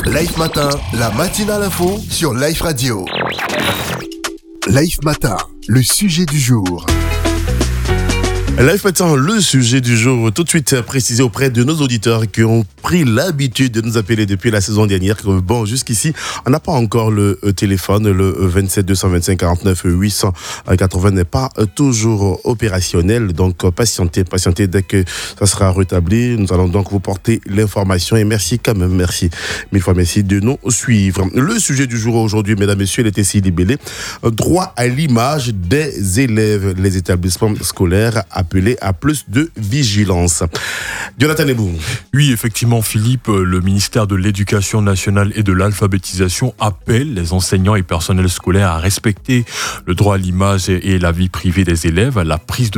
Life Matin, la matinale info sur Life Radio. Life Matin, le sujet du jour. Life Matin, le sujet du jour, tout de suite précisé auprès de nos auditeurs qui ont pris l'habitude de nous appeler depuis la saison dernière. Bon, jusqu'ici, on n'a pas encore le téléphone, le 27 225 49 880 n'est pas toujours opérationnel. Donc, patientez dès que ça sera rétabli. Nous allons donc vous porter l'information et merci quand même, merci, mille fois merci de nous suivre. Le sujet du jour aujourd'hui, mesdames, messieurs, il est ici libellé. Droit à l'image des élèves, les établissements scolaires appelés à plus de vigilance. Jonathan Ebou. Oui, effectivement, Philippe, le ministère de l'Éducation nationale et de l'alphabétisation appelle les enseignants et personnels scolaires à respecter le droit à l'image et la vie privée des élèves. La prise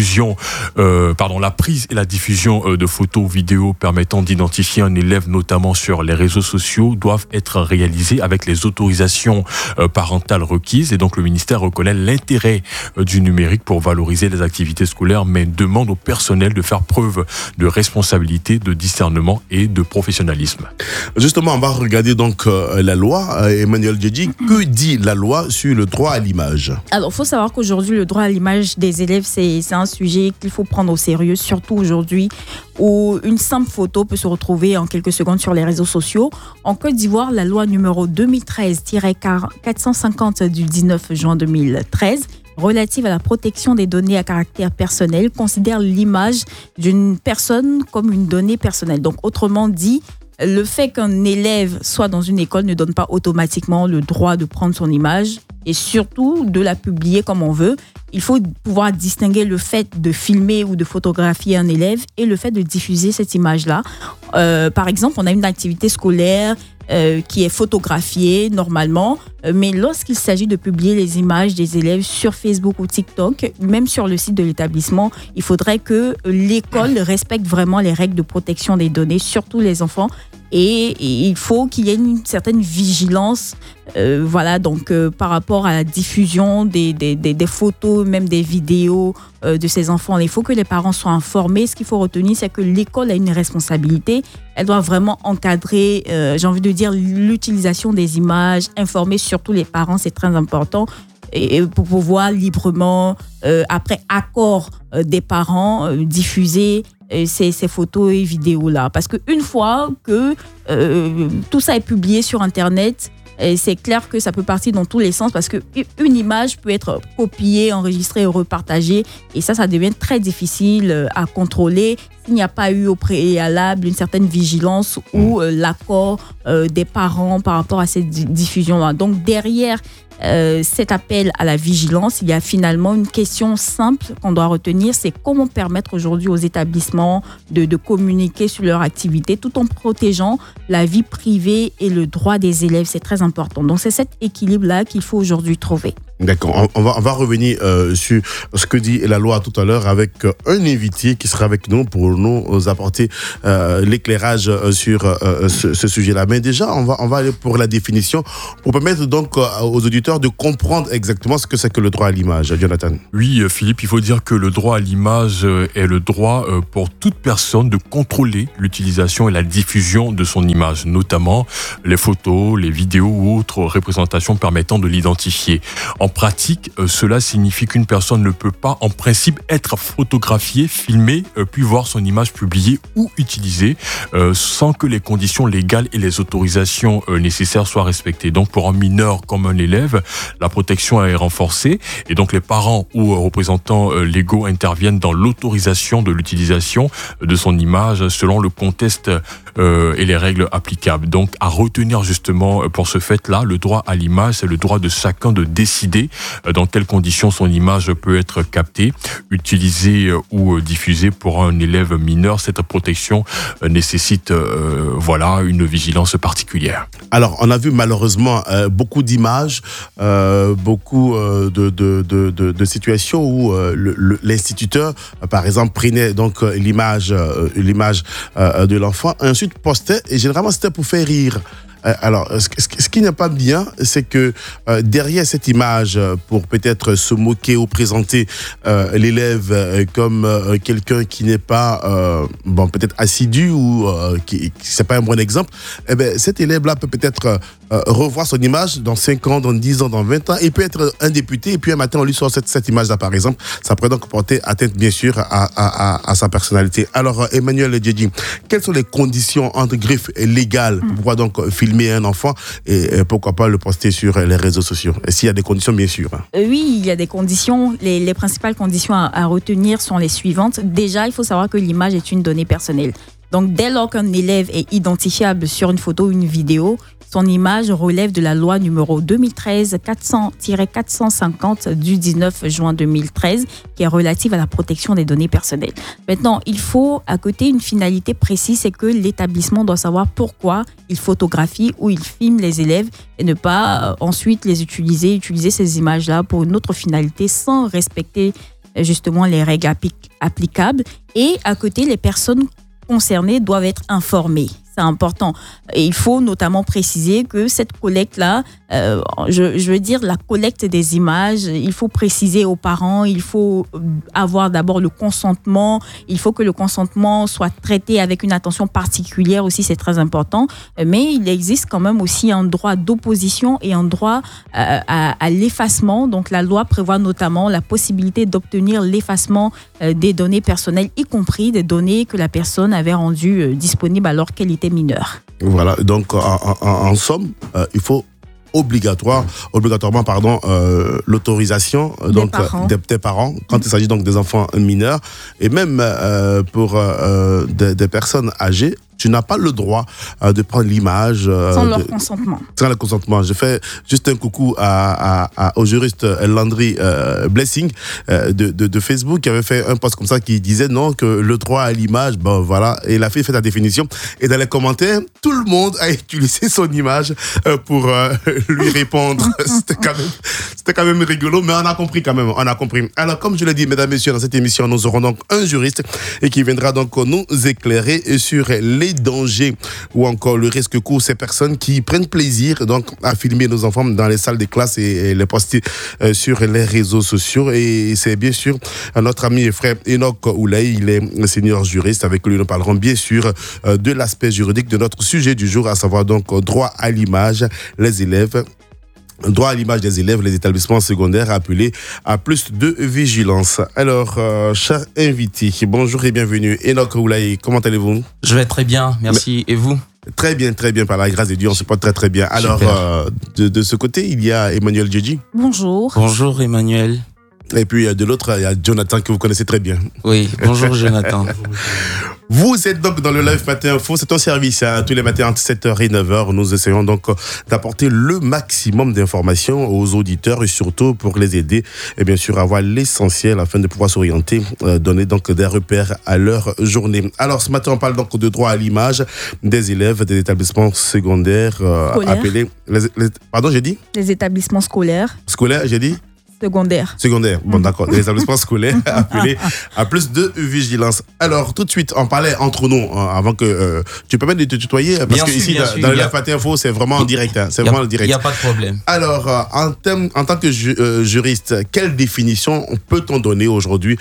et la diffusion de photos, vidéos permettant d'identifier un élève, notamment sur les réseaux sociaux, doivent être réalisées avec les autorisations parentales requises. Et donc, le ministère reconnaît l'intérêt du numérique pour valoriser les activités scolaires, mais demande au personnel de faire preuve de responsabilité, de discernement et de professionnalisme. Justement, on va regarder donc la loi. Emmanuel Djedji, que dit la loi sur le droit à l'image? Alors, il faut savoir qu'aujourd'hui, le droit à l'image des élèves, c'est un sujet qu'il faut prendre au sérieux, surtout aujourd'hui où une simple photo peut se retrouver en quelques secondes sur les réseaux sociaux. En Côte d'Ivoire, la loi numéro 2013-450 du 19 juin 2013 relative à la protection des données à caractère personnel considère l'image d'une personne comme une donnée personnelle. Donc, autrement dit, le fait qu'un élève soit dans une école ne donne pas automatiquement le droit de prendre son image et surtout de la publier comme on veut. Il faut pouvoir distinguer le fait de filmer ou de photographier un élève et le fait de diffuser cette image-là. Par exemple, on a une activité scolaire qui est photographiée normalement, mais lorsqu'il s'agit de publier les images des élèves sur Facebook ou TikTok, même sur le site de l'établissement, il faudrait que l'école respecte vraiment les règles de protection des données, surtout les enfants. Et il faut qu'il y ait une certaine vigilance par rapport à la diffusion des photos, même des vidéos de ces enfants. Il faut que les parents soient informés. Ce qu'il faut retenir, c'est que l'école a une responsabilité. Elle doit vraiment encadrer, l'utilisation des images, informer surtout les parents, c'est très important. Et pour pouvoir librement, après accord des parents, diffuser ces photos et vidéos-là. Parce qu'une fois que tout ça est publié sur Internet, c'est clair que ça peut partir dans tous les sens parce qu'une image peut être copiée, enregistrée et repartagée. Et ça devient très difficile à contrôler s'il n'y a pas eu au préalable une certaine vigilance ou l'accord des parents par rapport à cette diffusion-là. Donc derrière cet appel à la vigilance, il y a finalement une question simple qu'on doit retenir, c'est comment permettre aujourd'hui aux établissements de communiquer sur leur activité tout en protégeant la vie privée et le droit des élèves. C'est très important. Donc c'est cet équilibre-là qu'il faut aujourd'hui trouver. D'accord, on va revenir sur ce que dit la loi tout à l'heure avec un invité qui sera avec nous pour nous apporter l'éclairage sur ce sujet-là. Mais déjà, on va aller pour la définition, pour permettre donc aux auditeurs de comprendre exactement ce que c'est que le droit à l'image. Jonathan. Oui, Philippe, il faut dire que le droit à l'image est le droit pour toute personne de contrôler l'utilisation et la diffusion de son image, notamment les photos, les vidéos ou autres représentations permettant de l'identifier. En pratique, cela signifie qu'une personne ne peut pas, en principe, être photographiée, filmée, puis voir son image publiée ou utilisée sans que les conditions légales et les autorisations nécessaires soient respectées. Donc, pour un mineur comme un élève, la protection est renforcée et donc les parents ou représentants légaux interviennent dans l'autorisation de l'utilisation de son image selon le contexte et les règles applicables. Donc, à retenir justement pour ce fait-là, le droit à l'image, c'est le droit de chacun de décider dans quelles conditions son image peut être captée, utilisée ou diffusée. Pour un élève mineur, cette protection nécessite une vigilance particulière. Alors, on a vu malheureusement beaucoup d'images, beaucoup de situations où l'instituteur, par exemple, prenait donc l'image de l'enfant et ensuite postait, et généralement c'était pour faire rire. Alors, ce qui n'est pas bien, c'est que derrière cette image, pour peut-être se moquer ou présenter l'élève comme quelqu'un qui n'est pas, peut-être assidu ou qui c'est pas un bon exemple, eh ben, cet élève-là peut peut-être revoir son image dans 5 ans, dans 10 ans, dans 20 ans, et peut être un député, et puis un matin, on lui sort cette image-là, par exemple. Ça pourrait donc porter atteinte, bien sûr, à sa personnalité. Alors, Emmanuel Djedji, quelles sont les conditions, entre griffes, légales pour pouvoir donc filmer un enfant et pourquoi pas le poster sur les réseaux sociaux? Et s'il y a des conditions, bien sûr. Oui, il y a des conditions. Les principales conditions à retenir sont les suivantes. Déjà, il faut savoir que l'image est une donnée personnelle. Donc, dès lors qu'un élève est identifiable sur une photo ou une vidéo, son image relève de la loi numéro 2013-400-450 du 19 juin 2013, qui est relative à la protection des données personnelles. Maintenant, il faut à côté une finalité précise, c'est que l'établissement doit savoir pourquoi il photographie ou il filme les élèves et ne pas ensuite les utiliser ces images-là pour une autre finalité sans respecter justement les règles applicables. Et à côté, les personnes concernées doivent être informées. C'est important. Et il faut notamment préciser que cette collecte-là, je veux dire la collecte des images, il faut préciser aux parents, il faut avoir d'abord le consentement, il faut que le consentement soit traité avec une attention particulière aussi, c'est très important. Mais il existe quand même aussi un droit d'opposition et un droit à l'effacement. Donc la loi prévoit notamment la possibilité d'obtenir l'effacement des données personnelles, y compris des données que la personne avait rendues disponibles alors qu'elle était mineure. Voilà, donc en somme, il faut obligatoirement l'autorisation des parents quand il s'agit donc des enfants mineurs et même pour des personnes âgées. Tu n'as pas le droit de prendre l'image sans leur consentement. Sans le consentement. Je fais juste un coucou au juriste Landry Blessing de Facebook qui avait fait un post comme ça qui disait non que le droit à l'image, voilà, et la fille fait la définition et dans les commentaires tout le monde a utilisé son image pour lui répondre. C'était quand même rigolo, mais on a compris quand même. Alors comme je l'ai dit, mesdames et messieurs, dans cette émission nous aurons donc un juriste et qui viendra donc nous éclairer sur les dangers ou encore le risque court ces personnes qui prennent plaisir donc à filmer nos enfants dans les salles de classe et les poster sur les réseaux sociaux. Et c'est bien sûr notre ami et frère Enoch Oulay, il est senior juriste. Avec lui nous parlerons bien sûr de l'aspect juridique de notre sujet du jour, à savoir donc droit à l'image, les élèves. Droit à l'image des élèves, les établissements secondaires appelés à plus de vigilance. Alors, cher invité, bonjour et bienvenue. Enoch Oulay, comment allez-vous? Je vais très bien, merci. Et vous? Très bien, par la grâce de Dieu, on se porte très très bien. Alors, de ce côté, il y a Emmanuel Djedji. Bonjour. Bonjour Emmanuel. Et puis de l'autre, il y a Jonathan que vous connaissez très bien. Oui, bonjour Jonathan. Vous êtes donc dans le Live Matin Info, c'est un service tous les matins entre 7h et 9h. Nous essayons donc d'apporter le maximum d'informations aux auditeurs et surtout pour les aider et bien sûr avoir l'essentiel afin de pouvoir s'orienter, donner donc des repères à leur journée. Alors ce matin on parle donc de droit à l'image des élèves des établissements secondaires appelés... Pardon, j'ai dit? Les établissements scolaires. Scolaires, j'ai dit? Secondaire. Bon, d'accord. Des établissements scolaires appelés à plus de vigilance. Alors, tout de suite, on parlait entre nous, avant que tu peux même te tutoyer, parce que ici, dans le Live Matin Info, c'est vraiment en direct. C'est vraiment en direct. Il n'y a pas de problème. Alors, en tant que juriste, quelle définition peut-on donner aujourd'hui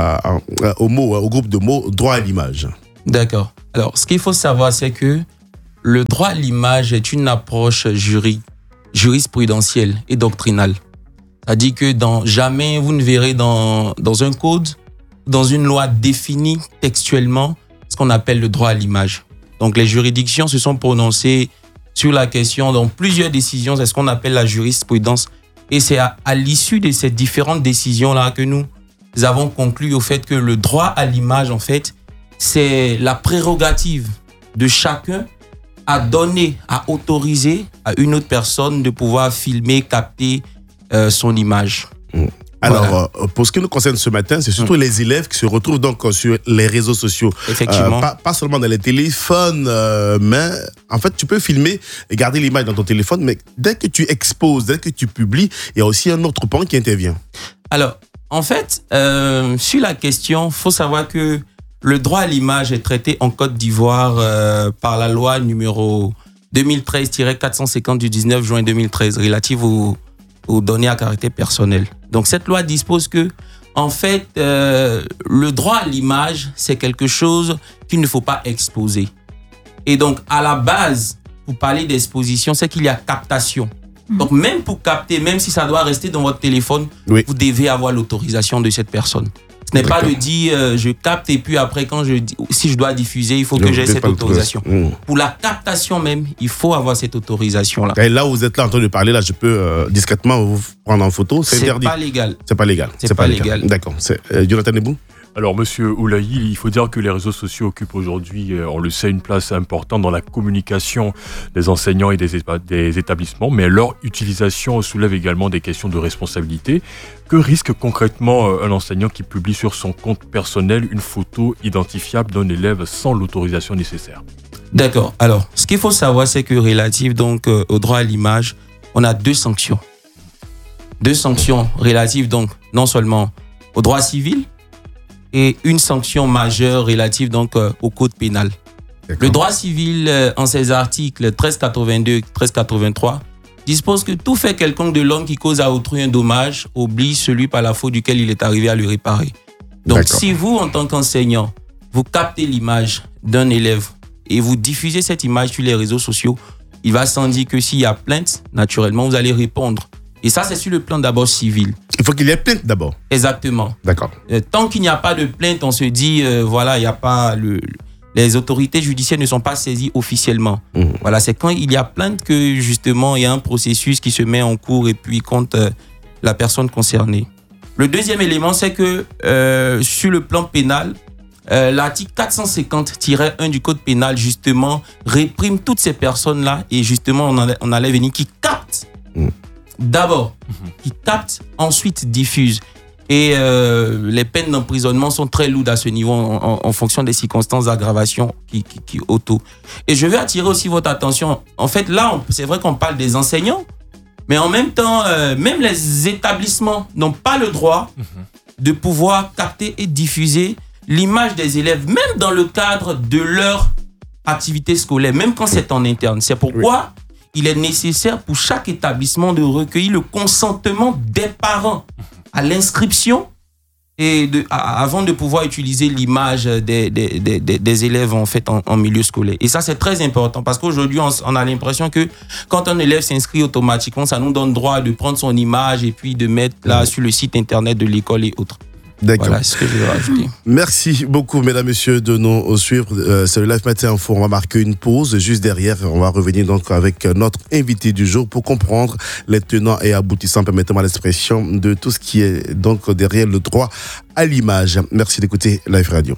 au groupe de mots droit à l'image? D'accord. Alors, ce qu'il faut savoir, c'est que le droit à l'image est une approche jurisprudentielle et doctrinale. C'est-à-dire que jamais vous ne verrez dans un code, dans une loi définie textuellement, ce qu'on appelle le droit à l'image. Donc les juridictions se sont prononcées sur la question dans plusieurs décisions, c'est ce qu'on appelle la jurisprudence. Et c'est à l'issue de ces différentes décisions-là que nous avons conclu au fait que le droit à l'image, en fait, c'est la prérogative de chacun à donner, à autoriser à une autre personne de pouvoir filmer, capter son image. Alors, pour ce qui nous concerne ce matin, c'est surtout les élèves qui se retrouvent donc sur les réseaux sociaux. Effectivement. Pas seulement dans les téléphones, mais en fait, tu peux filmer et garder l'image dans ton téléphone, mais dès que tu exposes, dès que tu publies, il y a aussi un autre point qui intervient. Alors, en fait, sur la question, il faut savoir que le droit à l'image est traité en Côte d'Ivoire par la loi numéro 2013-450 du 19 juin 2013 relative aux données à caractère personnel. Donc cette loi dispose que, en fait, le droit à l'image, c'est quelque chose qu'il ne faut pas exposer. Et donc, à la base, pour parler d'exposition, c'est qu'il y a captation. Donc, même pour capter, même si ça doit rester dans votre téléphone, vous devez avoir l'autorisation de cette personne. Ce n'est pas de dire je capte et puis après, si je dois diffuser, il faut que j'ai cette autorisation. Pour la captation même, il faut avoir cette autorisation-là. Et là où vous êtes là en train de parler, là, je peux discrètement vous prendre en photo. C'est interdit. C'est pas légal. C'est pas légal. D'accord. Jonathan Nebou? Alors, monsieur Oulahi, il faut dire que les réseaux sociaux occupent aujourd'hui, on le sait, une place importante dans la communication des enseignants et des établissements, mais leur utilisation soulève également des questions de responsabilité. Que risque concrètement un enseignant qui publie sur son compte personnel une photo identifiable d'un élève sans l'autorisation nécessaire? D'accord. Alors, ce qu'il faut savoir, c'est que relative donc au droit à l'image, on a deux sanctions. Deux sanctions relatives donc non seulement au droit civil, et une sanction majeure relative donc au code pénal. Le droit civil, en ses articles 1382 et 1383, dispose que tout fait quelconque de l'homme qui cause à autrui un dommage oblige celui par la faute duquel il est arrivé à le réparer. Donc, si vous, en tant qu'enseignant, vous captez l'image d'un élève et vous diffusez cette image sur les réseaux sociaux, il va sans dire que s'il y a plainte, naturellement, vous allez répondre. Et ça, c'est sur le plan d'abord civil. Il faut qu'il y ait plainte d'abord. Exactement. D'accord. Tant qu'il n'y a pas de plainte, on se dit, voilà, il n'y a pas les autorités judiciaires ne sont pas saisies officiellement. Voilà, c'est quand il y a plainte que, justement, il y a un processus qui se met en cours et puis contre la personne concernée. Le deuxième élément, c'est que sur le plan pénal, l'article 450-1 du code pénal, justement, réprime toutes ces personnes-là et, justement, on allait venir qui captent. D'abord, qui captent, ensuite diffusent. Et les peines d'emprisonnement sont très lourdes à ce niveau en fonction des circonstances d'aggravation qui auto. Et je vais attirer aussi votre attention. En fait, là, c'est vrai qu'on parle des enseignants, mais en même temps, même les établissements n'ont pas le droit de pouvoir capter et diffuser l'image des élèves, même dans le cadre de leur activité scolaire, même quand c'est en interne. C'est pourquoi il est nécessaire pour chaque établissement de recueillir le consentement des parents à l'inscription et avant de pouvoir utiliser l'image des élèves en fait en milieu scolaire. Et ça, c'est très important parce qu'aujourd'hui, on a l'impression que quand un élève s'inscrit automatiquement, ça nous donne droit de prendre son image et puis de mettre là sur le site internet de l'école et autres. D'accord. Voilà ce que je veux rajouter. Merci beaucoup, mesdames, messieurs, de nous suivre. C'est le Live Matin Info. On va marquer une pause. Juste derrière, on va revenir donc avec notre invité du jour pour comprendre les tenants et aboutissants, permettez-moi l'expression, de tout ce qui est donc derrière le droit à l'image. Merci d'écouter Live Radio.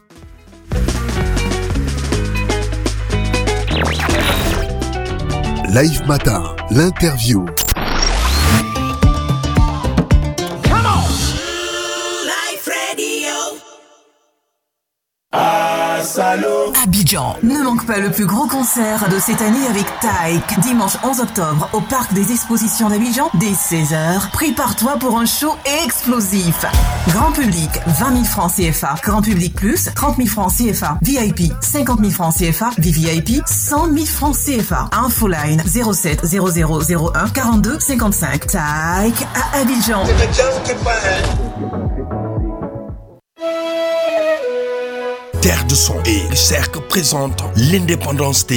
Live Matin, l'interview. Abidjan ne manque pas le plus gros concert de cette année avec Taïk. Dimanche 11 octobre au Parc des Expositions d'Abidjan dès 16h. Prépare-toi pour un show explosif. Grand public 20 000 francs CFA. Grand public plus 30 000 francs CFA. VIP 50 000 francs CFA. VVIP 100 000 francs CFA. Infoline 07 0001 42 55. Taïk à Abidjan. Terre de son et le cercle présente l'indépendance des